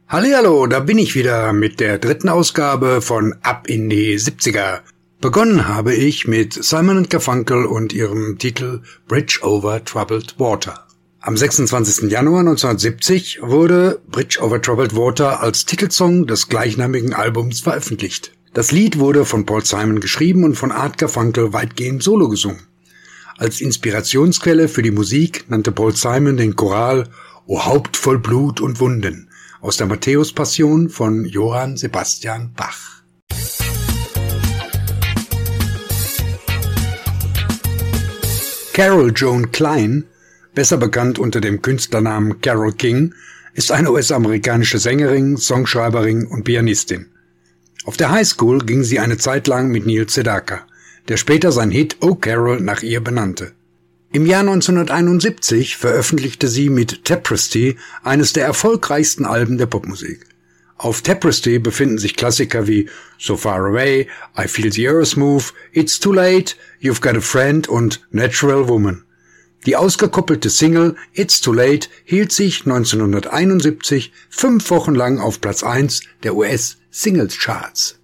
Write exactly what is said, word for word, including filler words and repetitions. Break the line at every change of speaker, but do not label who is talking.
Hallihallo, da bin ich wieder mit der dritten Ausgabe von Ab in die siebziger. Begonnen habe ich mit Simon and Garfunkel und ihrem Titel Bridge over Troubled Water. Am sechsundzwanzigsten Januar neunzehnhundertsiebzig wurde Bridge over Troubled Water als Titelsong des gleichnamigen Albums veröffentlicht. Das Lied wurde von Paul Simon geschrieben und von Art Garfunkel weitgehend solo gesungen. Als Inspirationsquelle für die Musik nannte Paul Simon den Choral O Haupt voll Blut und Wunden aus der Matthäus-Passion von Johann Sebastian Bach. Carole Joan Klein, besser bekannt unter dem Künstlernamen Carole King, ist eine U S-amerikanische Sängerin, Songschreiberin und Pianistin. Auf der Highschool ging sie eine Zeit lang mit Neil Sedaka, der später sein Hit Oh Carole nach ihr benannte. Im Jahr neunzehnhunderteinundsiebzig veröffentlichte sie mit Tapestry eines der erfolgreichsten Alben der Popmusik. Auf Tapestry befinden sich Klassiker wie So Far Away, I Feel the Earth Move, It's Too Late, You've Got a Friend und Natural Woman. Die ausgekoppelte Single It's Too Late hielt sich neunzehnhunderteinundsiebzig fünf Wochen lang auf Platz eins der U S-Singles Charts.